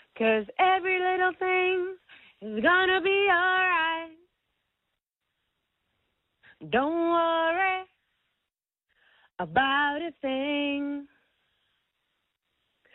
'Cause every little thing is gonna be alright. Don't worry about a thing.